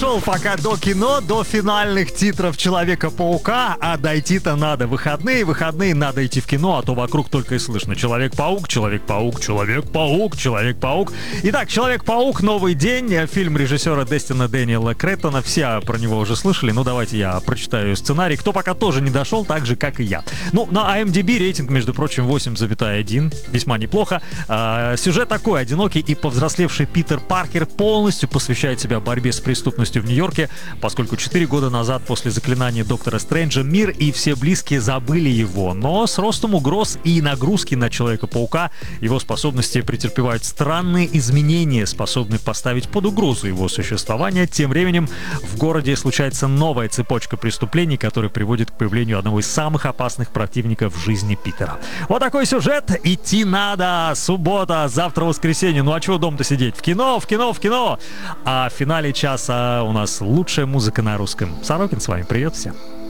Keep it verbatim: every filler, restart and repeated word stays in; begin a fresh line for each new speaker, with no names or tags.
Шел пока до кино, до финальных титров Человека-паука, а дойти-то надо. Выходные, выходные надо идти в кино, а то вокруг только и слышно Человек-паук, Человек-паук, Человек-паук, Человек-паук. Итак, Человек-паук, новый день, фильм режиссера Дестина Дэниела Кретона. Все про него уже слышали, ну давайте я прочитаю сценарий. Кто пока тоже не дошел, так же, как и я. Ну, на ай эм ди би рейтинг, между прочим, восемь целых один, весьма неплохо. А, сюжет такой: одинокий и повзрослевший Питер Паркер полностью посвящает себя борьбе с преступностью в Нью-Йорке, поскольку четыре года назад после заклинания Доктора Стрэнджа мир и все близкие забыли его. Но с ростом угроз и нагрузки на Человека-паука его способности претерпевают странные изменения, способные поставить под угрозу его существование. Тем временем в городе случается новая цепочка преступлений, которая приводит к появлению одного из самых опасных противников в жизни Питера. Вот такой сюжет. Идти надо. Суббота, завтра воскресенье. Ну а чего дома-то сидеть? В кино, в кино, в кино. А в финале часа у нас лучшая музыка на русском. Сорокин с вами. Привет всем.